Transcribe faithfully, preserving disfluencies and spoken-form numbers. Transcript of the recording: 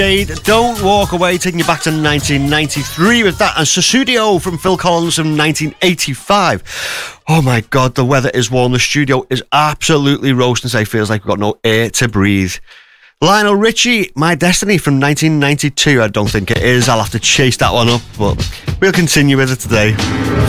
Don't Walk Away, taking you back to nineteen ninety-three with that, and Sussudio from Phil Collins from nineteen eighty-five. Oh my God, the weather is warm. The studio is absolutely roasting today. Feels like we've got no air to breathe. Lionel Richie, My Destiny from nineteen ninety-two. I don't think it is. I'll have to chase that one up, but we'll continue with it today.